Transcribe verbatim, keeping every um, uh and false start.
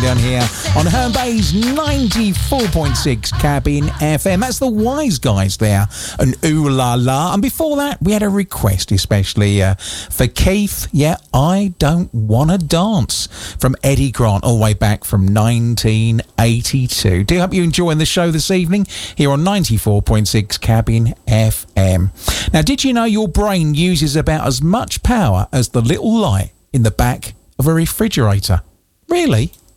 on here on Herne Bay's ninety-four point six Cabin F M. That's the Wise Guys there, and Ooh La La. And before that, we had a request, especially uh, for Keith. Yeah, I Don't Wanna Dance from Eddie Grant, all the way back from nineteen eighty-two. Do hope you're enjoying the show this evening here on ninety-four point six Cabin F M. Now, did you know your brain uses about as much power as the little light in the back of a refrigerator? Really?